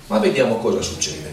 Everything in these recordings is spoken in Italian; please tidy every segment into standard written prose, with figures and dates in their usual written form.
Ma vediamo cosa succede.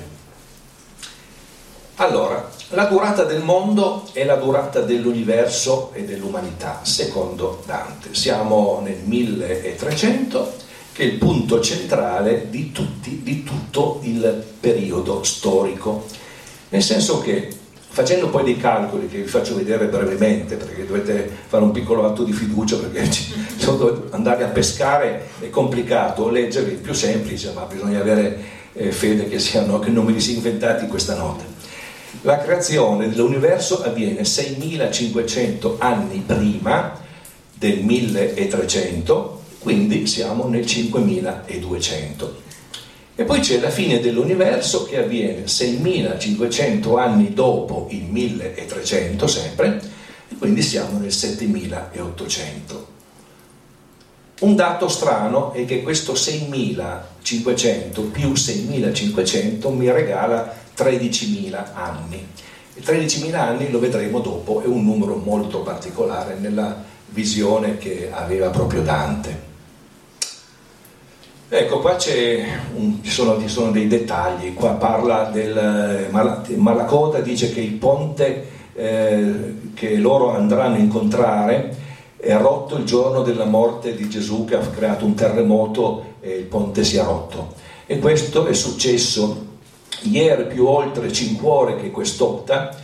Allora, la durata del mondo è la durata dell'universo e dell'umanità, secondo Dante. Siamo nel 1300, che è il punto centrale di tutto il periodo storico. Nel senso che, facendo poi dei calcoli che vi faccio vedere brevemente, perché dovete fare un piccolo atto di fiducia, perché andare a pescare è complicato, leggerli è più semplice, ma bisogna avere fede che non me li si inventati questa notte. La creazione dell'universo avviene 6500 anni prima del 1300, quindi siamo nel 5200. E poi c'è la fine dell'universo che avviene 6500 anni dopo il 1300 sempre, e quindi siamo nel 7800. Un dato strano è che questo 6500 più 6500 mi regala 13.000 anni. E 13.000 anni, lo vedremo dopo, è un numero molto particolare nella visione che aveva proprio Dante. Ecco, qua ci sono dei dettagli. Qua parla del Malacoda, dice che il ponte che loro andranno a incontrare è rotto il giorno della morte di Gesù, che ha creato un terremoto e il ponte si è rotto. E questo è successo ieri più oltre 5 ore che quest'otta,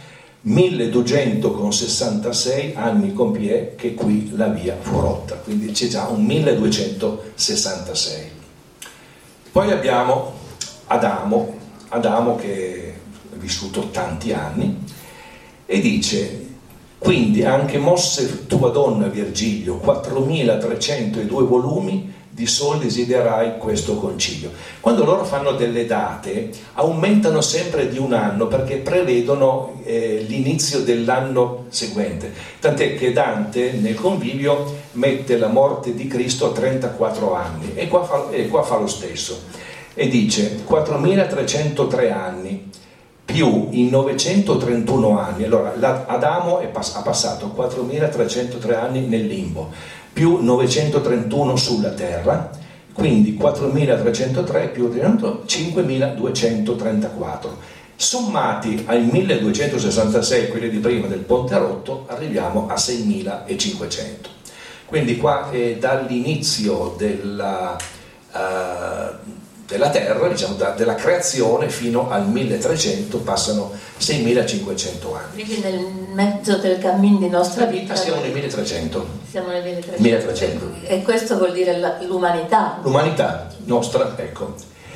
1266 anni compie che qui la via fu rotta, quindi c'è già un 1266. Poi abbiamo Adamo che ha vissuto tanti anni, e dice: quindi anche mosse tua donna Virgilio 4302 volumi di sol desiderai questo concilio. Quando loro fanno delle date aumentano sempre di un anno, perché prevedono l'inizio dell'anno seguente, tant'è che Dante nel Convivio mette la morte di Cristo a 34 anni e qua fa lo stesso, e dice 4303 anni più i 931 anni. Allora Adamo ha passato 4303 anni nel limbo più 931 sulla terra, quindi 4303 più 5234. Sommati ai 1266, quelli di prima del ponte rotto, arriviamo a 6500. Quindi qua dall'inizio della terra, diciamo della creazione, fino al 1300 passano 6500 anni. Quindi nel mezzo del cammino di nostra vita siamo nel 1300. Siamo nel 1300. E questo vuol dire l'umanità. L'umanità nostra, ecco.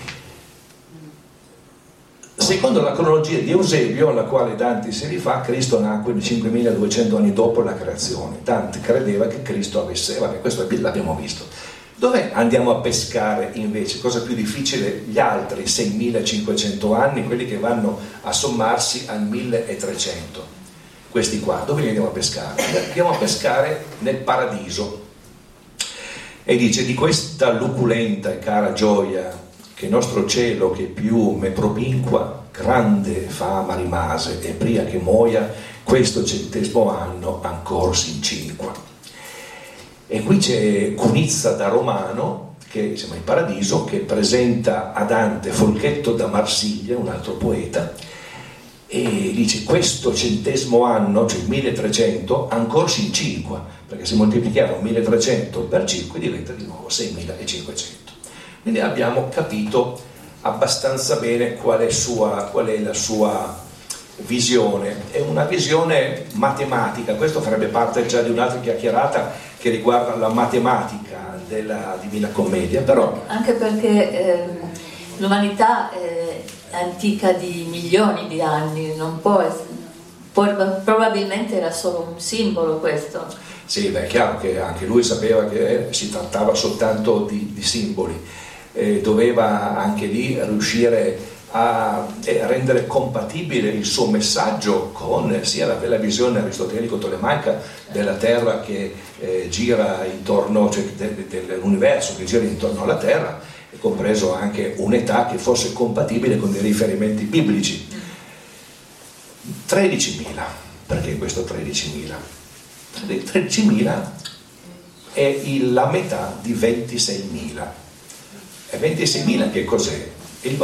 Secondo la cronologia di Eusebio, alla quale Dante si rifà, Cristo nacque 5200 anni dopo la creazione. Dante credeva che Cristo avesse, questo l'abbiamo visto. Dove andiamo a pescare invece? Cosa più difficile? Gli altri 6500 anni, quelli che vanno a sommarsi al 1300. Questi qua, dove li andiamo a pescare? Andiamo a pescare nel paradiso. E dice: di questa luculenta e cara gioia, che nostro cielo che più me propinqua, grande fama rimase, e pria che muoia, questo 100° anno ancor s'incinqua. E qui c'è Cunizza da Romano, che siamo in Paradiso, che presenta a Dante Folchetto da Marsiglia, un altro poeta, e dice: questo 100° anno, cioè il 1300, ancora si incinqua, perché se moltiplichiamo 1300 per 5 diventa di nuovo 6500. Quindi abbiamo capito abbastanza bene qual è la sua visione. È una visione matematica. Questo farebbe parte già di un'altra chiacchierata che riguarda la matematica della Divina Commedia, però anche perché l'umanità è antica di milioni di anni, non può probabilmente era solo un simbolo questo. Sì, è chiaro che anche lui sapeva che si trattava soltanto di simboli, doveva anche lì riuscire a rendere compatibile il suo messaggio con sia la visione aristotelico-tolemaica della Terra che gira intorno, cioè dell'universo che gira intorno alla Terra, e compreso anche un'età che fosse compatibile con dei riferimenti biblici. 13.000, perché questo 13.000? 13.000 è la metà di 26.000. E 26.000 che cos'è?